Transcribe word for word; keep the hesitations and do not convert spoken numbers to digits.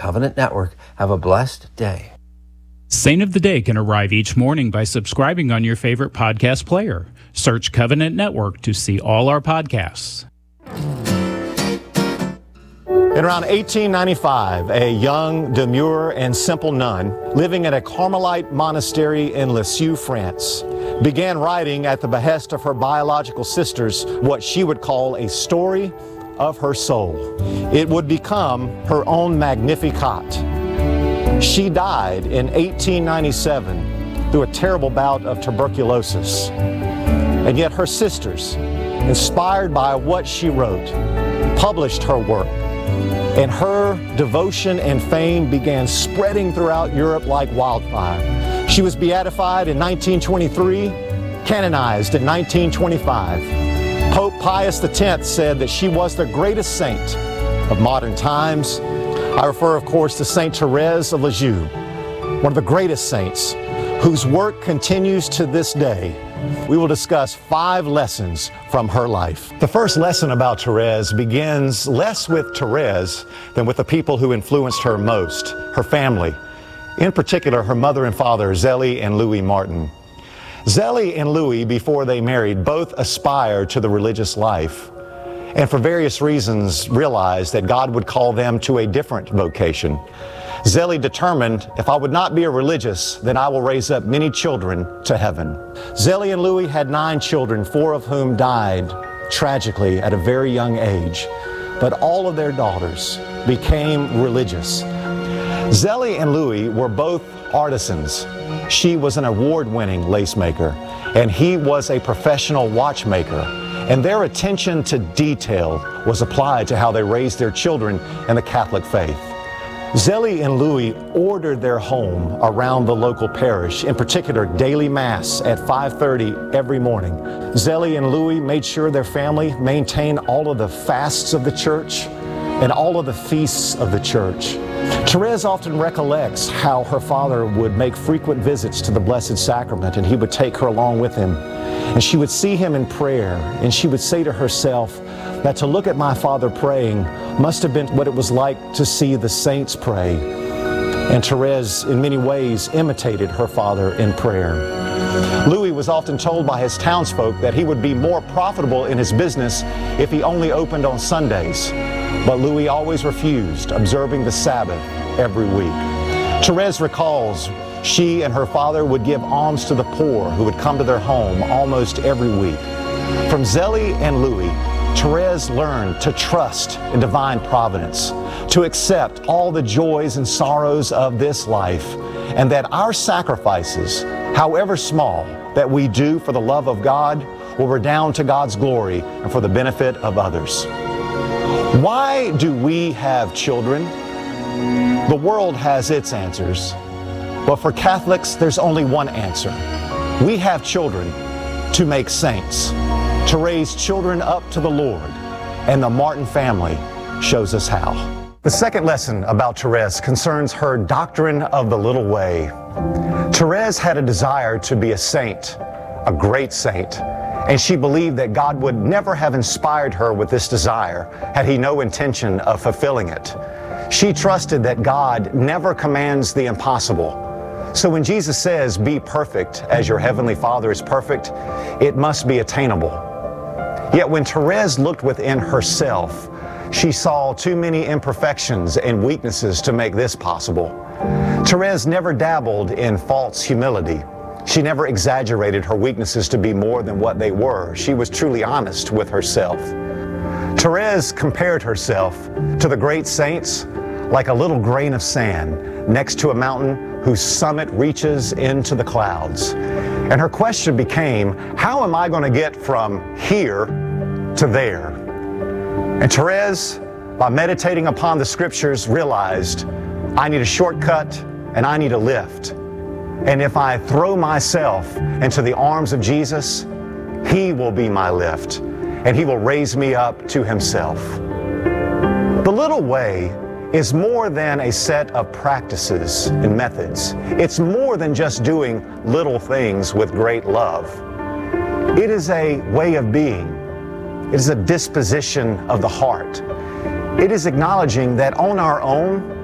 Covenant Network. Have a blessed day. Saint of the Day can arrive each morning by subscribing on your favorite podcast player. Search Covenant Network to see all our podcasts. In around eighteen ninety-five, a young, demure, and simple nun living in a Carmelite monastery in Lisieux, France, began writing at the behest of her biological sisters what she would call a story of her soul. It would become her own Magnificat. She died in eighteen ninety-seven through a terrible bout of tuberculosis. And yet her sisters, inspired by what she wrote, published her work. And her devotion and fame began spreading throughout Europe like wildfire. She was beatified in nineteen twenty-three, canonized in nineteen twenty-five. Pope Pius the tenth said that she was the greatest saint of modern times. I refer, of course, to Saint Therese of Lisieux, one of the greatest saints whose work continues to this day. We will discuss five lessons from her life. The first lesson about Therese begins less with Therese than with the people who influenced her most, her family. In particular, her mother and father, Zélie and Louis Martin. Zélie and Louis, before they married, both aspired to the religious life, and for various reasons realized that God would call them to a different vocation. Zélie determined, if I would not be a religious, then I will raise up many children to heaven. Zélie and Louis had nine children, four of whom died tragically at a very young age. But all of their daughters became religious. Zélie and Louis were both artisans. She was an award-winning lace maker, and he was a professional watchmaker. And their attention to detail was applied to how they raised their children in the Catholic faith. Zélie and Louis ordered their home around the local parish, in particular daily Mass at five thirty every morning. Zélie and Louis made sure their family maintained all of the fasts of the church and all of the feasts of the church. Therese often recollects how her father would make frequent visits to the Blessed Sacrament, and he would take her along with him. And she would see him in prayer, and she would say to herself that to look at my father praying must have been what it was like to see the saints pray. And Therese, in many ways, imitated her father in prayer. Louis was often told by his townsfolk that he would be more profitable in his business if he only opened on Sundays. But Louis always refused, observing the Sabbath every week. Therese recalls she and her father would give alms to the poor who would come to their home almost every week. From Zélie and Louis, Therese learned to trust in divine providence, to accept all the joys and sorrows of this life, and that our sacrifices, however small, that we do for the love of God will redound to God's glory and for the benefit of others. Why do we have children? The world has its answers, but for Catholics, there's only one answer. We have children to make saints, to raise children up to the Lord, and the Martin family shows us how. The second lesson about Therese concerns her doctrine of the little way. Therese had a desire to be a saint, a great saint, and she believed that God would never have inspired her with this desire had he no intention of fulfilling it. She trusted that God never commands the impossible. So when Jesus says, "Be perfect as your heavenly Father is perfect," it must be attainable. Yet when Therese looked within herself, she saw too many imperfections and weaknesses to make this possible. Therese never dabbled in false humility. She never exaggerated her weaknesses to be more than what they were. She was truly honest with herself. Therese compared herself to the great saints like a little grain of sand next to a mountain whose summit reaches into the clouds. And her question became, how am I going to get from here to there? And Therese, by meditating upon the scriptures, realized, I need a shortcut and I need a lift. And if I throw myself into the arms of Jesus, He will be my lift, and He will raise me up to Himself. The little way is more than a set of practices and methods. It's more than just doing little things with great love. It is a way of being. It is a disposition of the heart. It is acknowledging that on our own,